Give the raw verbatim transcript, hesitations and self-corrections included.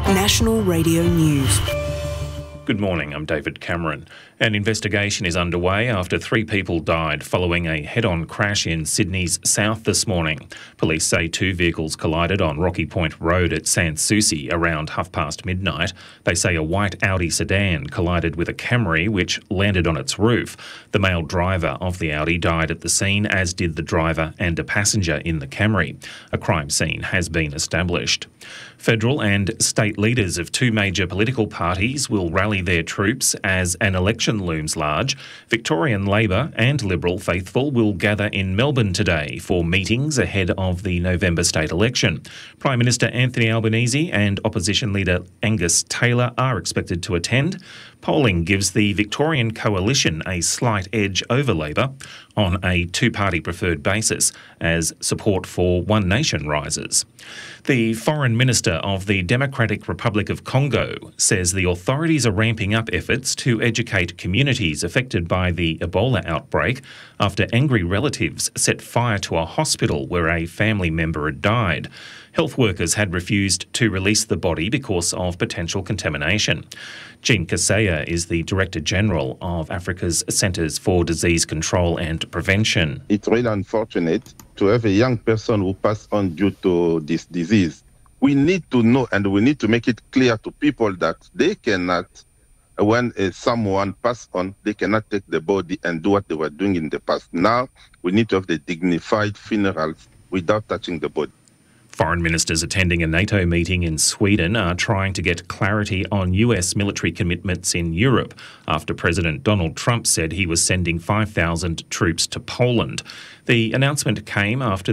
National Radio News. Good morning, I'm David Cameron. An investigation is underway after three people died following a head-on crash in Sydney's south this morning. Police say two vehicles collided on Rocky Point Road at Sans Souci around half past midnight. They say a white Audi sedan collided with a Camry which landed on its roof. The male driver of the Audi died at the scene, as did the driver and a passenger in the Camry. A crime scene has been established. Federal and state leaders of two major political parties will rally their troops as an election looms large. Victorian Labor and Liberal faithful will gather in Melbourne today for meetings ahead of the November state election. Prime Minister Anthony Albanese and opposition leader Angus Taylor are expected to attend. Polling gives the Victorian coalition a slight edge over Labor on a two-party preferred basis as support for One Nation rises. The Foreign Minister of the Democratic Republic of Congo says the authorities are ramping up efforts to educate communities affected by the Ebola outbreak after angry relatives set fire to a hospital where a family member had died. Health workers had refused to release the body because of potential contamination. Jean Kaseya is the Director General of Africa's Centres for Disease Control and Prevention. It's really unfortunate to have a young person who passed on due to this disease. We need to know and we need to make it clear to people that they cannot, when uh, someone passed on, they cannot take the body and do what they were doing in the past. Now we need to have the dignified funerals without touching the body. Foreign ministers attending a NATO meeting in Sweden are trying to get clarity on U S military commitments in Europe after President Donald Trump said he was sending five thousand troops to Poland. The announcement came after